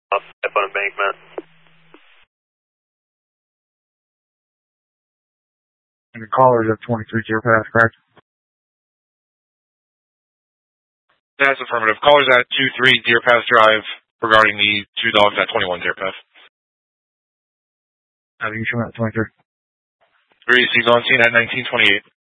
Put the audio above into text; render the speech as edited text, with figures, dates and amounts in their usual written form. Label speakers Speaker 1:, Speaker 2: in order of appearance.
Speaker 1: up on embankment.
Speaker 2: And the caller's at 23 Deer Path, correct?
Speaker 3: That's affirmative. Caller's at 23 Deer Path Drive regarding the two dogs at 21 Deer Path.
Speaker 2: How do you show at 23?
Speaker 3: 3 C's on scene at 1928.